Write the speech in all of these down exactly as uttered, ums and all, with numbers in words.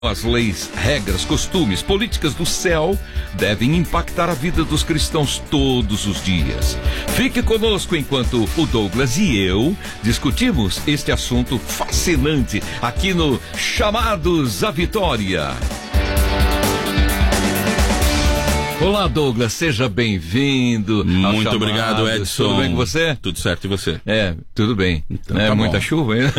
As leis, regras, costumes, políticas do céu devem impactar a vida dos cristãos todos os dias. Fique conosco enquanto o Douglas e eu discutimos este assunto fascinante aqui no Chamados à Vitória. Olá, Douglas, seja bem-vindo. Muito obrigado, Edson. Tudo bem com você? Tudo certo, e você? É, tudo bem. Então, é tá muita bom. chuva, hein?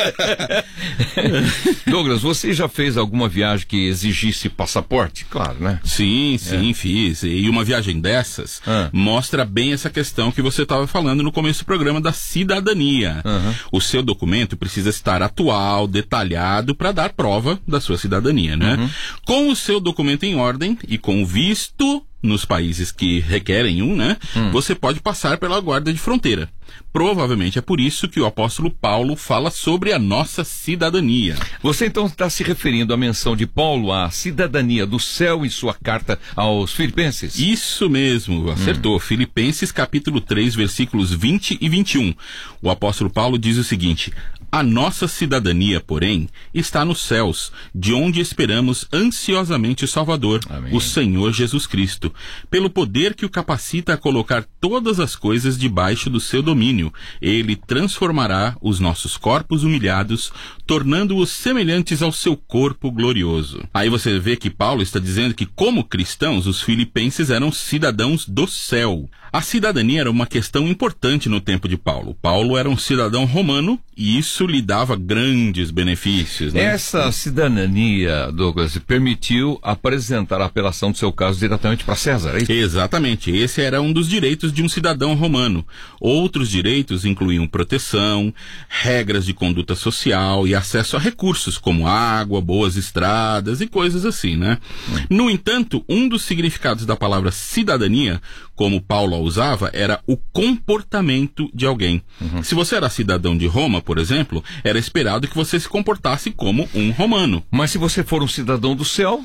Douglas, você já fez alguma viagem que exigisse passaporte? Claro, né? Sim, sim, é. fiz. E uma viagem dessas ah. mostra bem essa questão que você estava falando no começo do programa da cidadania. Uhum. O seu documento precisa estar atual, detalhado, para dar prova da sua cidadania, né? Uhum. Com o seu documento em ordem e com o visto nos países que requerem um, né? Hum. Você pode passar pela guarda de fronteira. Provavelmente é por isso que o apóstolo Paulo fala sobre a nossa cidadania. Você então está se referindo à menção de Paulo à cidadania do céu em sua carta aos Filipenses? Isso mesmo, acertou. Hum. Filipenses capítulo três, versículos vinte e vinte e um. O apóstolo Paulo diz o seguinte: a nossa cidadania, porém, está nos céus, de onde esperamos ansiosamente o Salvador, Amém. O Senhor Jesus Cristo, pelo poder que o capacita a colocar todas as coisas debaixo do seu domínio. Ele transformará os nossos corpos humilhados, tornando-os semelhantes ao seu corpo glorioso. Aí você vê que Paulo está dizendo que, como cristãos, os filipenses eram cidadãos do céu. A cidadania era uma questão importante no tempo de Paulo. Paulo era um cidadão romano e isso lhe dava grandes benefícios, né? Essa cidadania, Douglas, permitiu apresentar a apelação do seu caso diretamente para César, é isso? Exatamente. Esse era um dos direitos de um cidadão romano. Outros direitos incluíam proteção, regras de conduta social e acesso a recursos como água, boas estradas e coisas assim, né? Hum. No entanto, um dos significados da palavra cidadania, como Paulo a usava, era o comportamento de alguém. Uhum. Se você era cidadão de Roma, por exemplo, era esperado que você se comportasse como um romano. Mas se você for um cidadão do céu?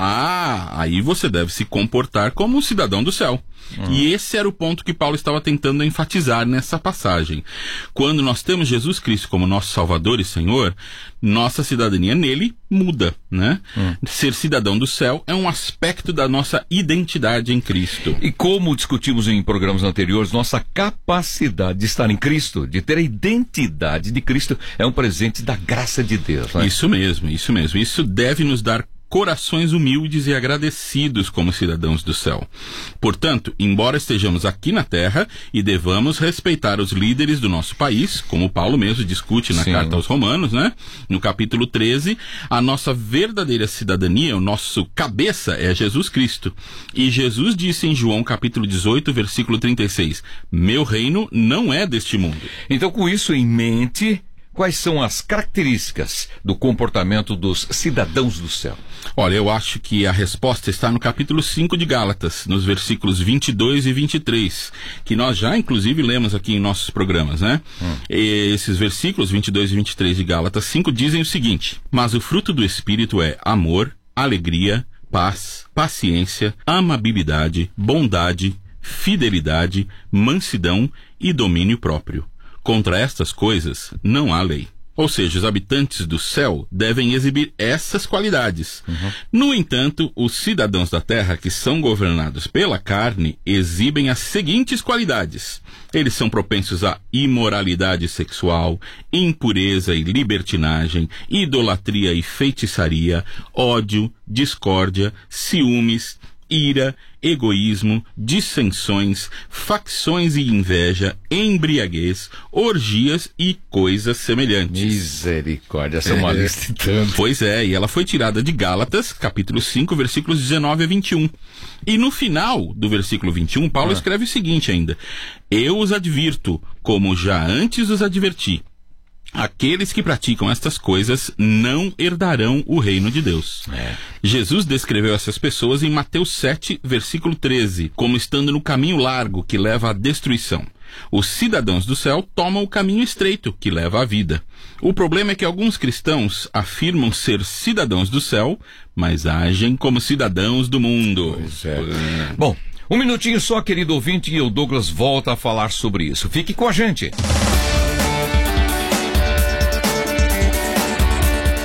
Ah, aí você deve se comportar como um cidadão do céu. Uhum. E esse era o ponto que Paulo estava tentando enfatizar nessa passagem. Quando nós temos Jesus Cristo como nosso Salvador e Senhor, nossa cidadania nele muda, né? Uhum. Ser cidadão do céu é um aspecto da nossa identidade em Cristo. E como discutimos em programas anteriores, nossa capacidade de estar em Cristo, de ter a identidade de Cristo, é um presente da graça de Deus, né? Isso mesmo, isso mesmo. Isso deve nos dar corações humildes e agradecidos como cidadãos do céu. Portanto, embora estejamos aqui na terra e devamos respeitar os líderes do nosso país, como Paulo mesmo discute na Sim. carta aos Romanos, né? No capítulo treze, a nossa verdadeira cidadania, o nosso cabeça é Jesus Cristo. E Jesus disse em João capítulo dezoito, versículo trinta e seis, meu reino não é deste mundo. Então, com isso em mente, quais são as características do comportamento dos cidadãos do céu? Olha, eu acho que a resposta está no capítulo cinco de Gálatas, nos versículos vinte e dois e vinte e três, que nós já inclusive lemos aqui em nossos programas, né? Hum. E esses versículos vinte e dois e vinte e três de Gálatas cinco dizem o seguinte: mas o fruto do Espírito é amor, alegria, paz, paciência, amabilidade, bondade, fidelidade, mansidão e domínio próprio. Contra estas coisas não há lei. Ou seja, os habitantes do céu devem exibir essas qualidades. Uhum. No entanto, os cidadãos da terra que são governados pela carne exibem as seguintes qualidades. Eles são propensos à imoralidade sexual, impureza e libertinagem, idolatria e feitiçaria, ódio, discórdia, ciúmes, ira, egoísmo, dissensões, facções e inveja, embriaguez, orgias e coisas semelhantes. Misericórdia, essa é uma lista de tanto. Pois é, e ela foi tirada de Gálatas, capítulo cinco, versículos dezenove a vinte e um. E no final do versículo vinte e um, Paulo ah. escreve o seguinte ainda: eu os advirto, como já antes os adverti. Aqueles que praticam estas coisas não herdarão o reino de Deus. É. Jesus descreveu essas pessoas em Mateus sete, versículo treze, como estando no caminho largo que leva à destruição. Os cidadãos do céu tomam o caminho estreito que leva à vida. O problema é que alguns cristãos afirmam ser cidadãos do céu, mas agem como cidadãos do mundo. Pois é. É. Bom, um minutinho só, querido ouvinte, e o Douglas volta a falar sobre isso. Fique com a gente.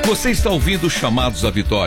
Você está ouvindo Chamados à Vitória.